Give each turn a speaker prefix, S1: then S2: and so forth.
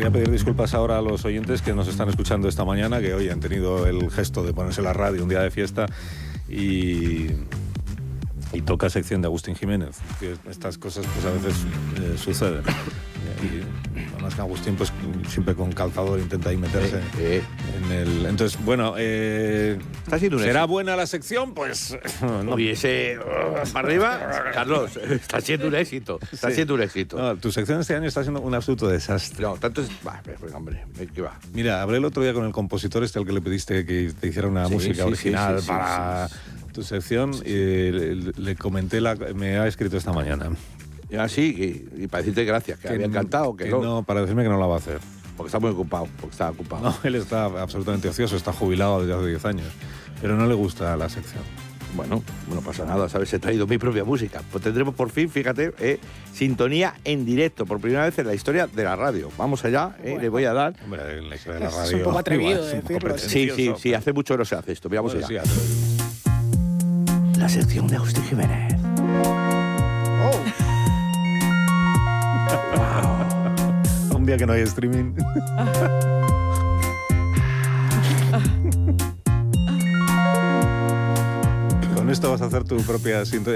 S1: Quería pedir disculpas ahora a los oyentes que nos están escuchando esta mañana, que hoy han tenido el gesto de ponerse la radio un día de fiesta y toca sección de Agustín Jiménez, que estas cosas pues a veces suceden. Y además que Agustín pues siempre con calzador intenta ahí meterse en el... Entonces, bueno,
S2: Está siendo un
S1: ¿será
S2: éxito.
S1: buena la sección? Pues no.
S2: Oye, ese para arriba, Carlos, está siendo un éxito. Está
S1: Sí.
S2: siendo un éxito.
S1: No, tu sección este año está siendo un absoluto desastre.
S2: No, tanto es... hombre, ¿qué va?
S1: Mira, hablé el otro día con el compositor al que le pediste que te hiciera una música original para tu sección y le comenté, me ha escrito esta mañana.
S2: Así, y para decirte gracias, que había encantado, que no,
S1: para decirme que no la va a hacer.
S2: porque está muy ocupado, porque estaba ocupado.
S1: No, él está absolutamente ocioso, está jubilado desde hace 10 años, pero no le gusta la sección.
S2: Bueno, no pasa nada, ¿sabes? He traído mi propia música. Pues tendremos por fin, fíjate, sintonía en directo, por primera vez en la historia de la radio. Vamos allá, le voy a dar...
S1: Hombre, en la historia de la
S3: Es
S1: radio...
S3: un poco atrevido
S1: igual, es un poco
S3: decirlo.
S1: pretencioso,
S2: Sí, hace mucho que no se hace esto. Veamos
S1: pero
S2: allá.
S1: sí,
S2: La sección de Agustín Jiménez.
S1: un día que no hay streaming. Con esto vas a hacer tu propia sintonía.